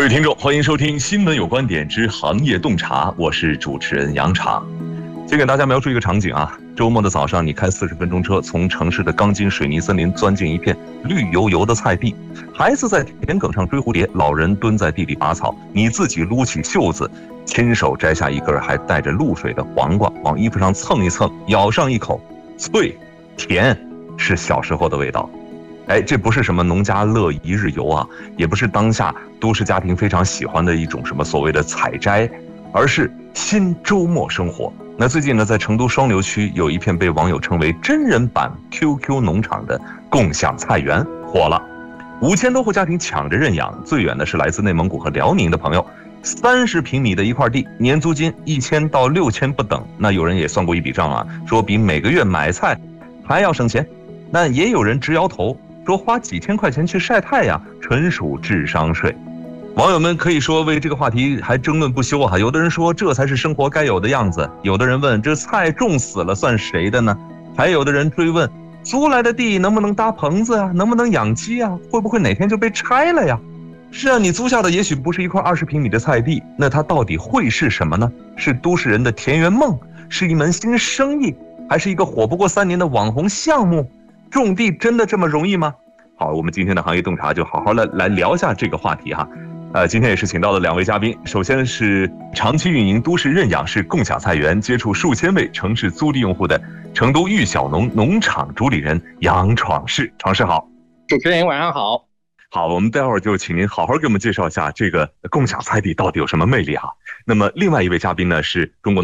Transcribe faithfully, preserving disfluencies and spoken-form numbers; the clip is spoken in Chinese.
位听众，欢迎收听《新闻有观点之行业洞察》，我是主持人杨常。先给大家描述一个场景啊，周末的早上，你开四十分钟车，从城市的钢筋水泥森林钻进一片绿油油的菜地，孩子在田埂上追蝴蝶，老人蹲在地里拔草，你自己撸起袖子，亲手摘下一根还带着露水的黄瓜，往衣服上蹭一蹭，咬上一口，脆甜，是小时候的味道。哎，这不是什么农家乐一日游啊，也不是当下都市家庭非常喜欢的一种什么所谓的采摘，而是新周末生活。那最近呢，在成都双流区有一片被网友称为真人版 Q Q 农场的共享菜园火了，五千多户家庭抢着认养，最远的是来自内蒙古和辽宁的朋友，三十平米的一块地，年租金一千到六千不等。那有人也算过一笔账啊，说比每个月买菜还要省钱。但也有人直摇头，说花几千块钱去晒太阳，纯属智商税。网友们可以说为这个话题还争论不休啊！有的人说这才是生活该有的样子，有的人问这菜种死了算谁的呢？还有的人追问租来的地能不能搭棚子啊？能不能养鸡啊？会不会哪天就被拆了呀？是啊，你租下的也许不是一块二十平米的菜地，那它到底会是什么呢？是都市人的田园梦，是一门新生意，还是一个火不过三年的网红项目？种地真的这么容易吗？好，我们今天的行业洞察就好好的来聊一下这个话题哈。呃，今天也是请到了两位嘉宾，首先是长期运营都市认养式共享菜园，接触数千位城市租地用户的成都玉小农农场主理人杨闯士。闯士好。 主持人晚上好。 好，我们待会儿就请您好好给我们介绍一下这个共享菜地到底有什么魅力哈。那么另外一位嘉宾呢，是中国